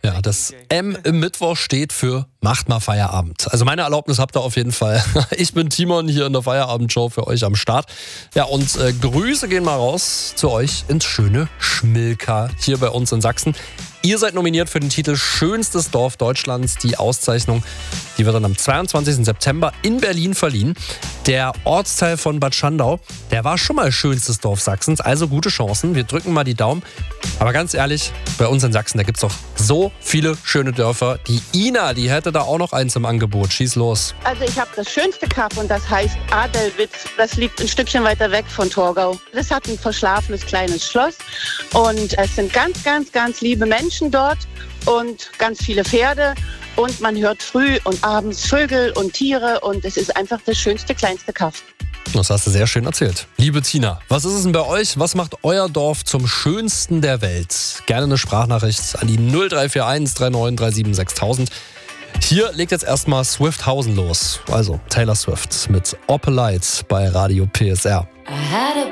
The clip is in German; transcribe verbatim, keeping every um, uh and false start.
Ja, das M im Mittwoch steht für Macht mal Feierabend. Also meine Erlaubnis habt ihr auf jeden Fall. Ich bin Timon hier in der Feierabendshow für euch am Start. Ja, und äh, Grüße gehen mal raus zu euch ins schöne Schmilka hier bei uns in Sachsen. Ihr seid nominiert für den Titel Schönstes Dorf Deutschlands. Die Auszeichnung, die wird dann am zweiundzwanzigsten September in Berlin verliehen. Der Ortsteil von Bad Schandau, der war schon mal schönstes Dorf Sachsens, also gute Chancen. Wir drücken mal die Daumen. Aber ganz ehrlich, bei uns in Sachsen, da gibt es doch so viele schöne Dörfer. Die Ina, die hätte da auch noch eins im Angebot. Schieß los. Also ich habe das schönste Kaff und das heißt Adelwitz. Das liegt ein Stückchen weiter weg von Torgau. Das hat ein verschlafenes kleines Schloss und es sind ganz, ganz, ganz liebe Menschen dort und ganz viele Pferde. Und man hört früh und abends Vögel und Tiere und es ist einfach das schönste, kleinste Kaff. Das hast du sehr schön erzählt. Liebe Tina, was ist es denn bei euch? Was macht euer Dorf zum schönsten der Welt? Gerne eine Sprachnachricht an die null drei vier eins drei neun drei sieben sechstausend. Hier legt jetzt erstmal Swifthausen los. Also Taylor Swift mit Opalite bei Radio P S R. I had a